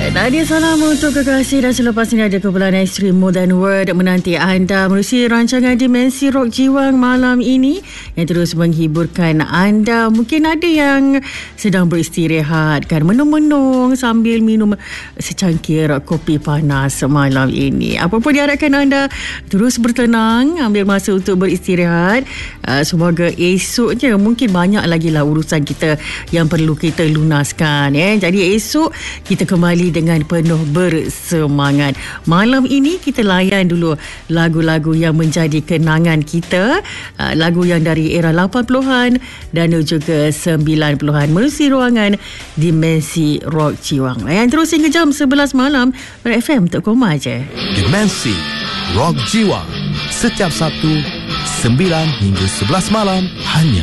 Nadia salam untuk kekasih dan selepas ini ada kumpulan ekstrim Modern World menanti anda menerusi rancangan Dimensi Rock Jiwang malam ini yang terus menghiburkan anda. Mungkin ada yang sedang beristirahat kan, menung-menung sambil minum secangkir kopi panas malam ini. Apapun diharapkan anda terus bertenang, ambil masa untuk beristirahat. Semoga esoknya mungkin banyak lagi lah urusan kita yang perlu kita lunaskan. Jadi esok kita kembali dengan penuh bersemangat. Malam ini kita layan dulu lagu-lagu yang menjadi kenangan kita, lagu yang dari era 80-an dan juga 90-an. Menerusi ruangan Dimensi Rock Jiwang. Layan terus hingga jam 11 malam pada FM Tok Koma je. Dimensi Rock Jiwang setiap Sabtu 9 hingga 11 malam hanya